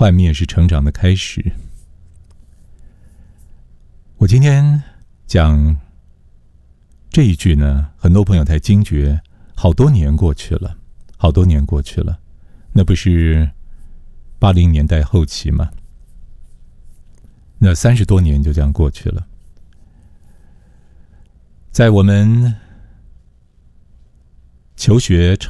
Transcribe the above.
幻灭是成长的开始。我今天讲这一句呢，很多朋友才惊觉，好多年过去了，那不是80年代后期吗？那30多年就这样过去了。在我们求学